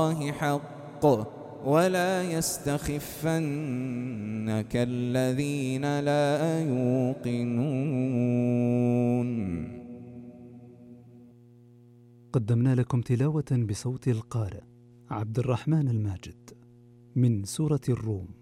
الله حق ولا يستخفنك الذين لا يوقنون. قدمنا لكم تلاوة بصوت القارئ عبد الرحمن الماجد من سورة الروم.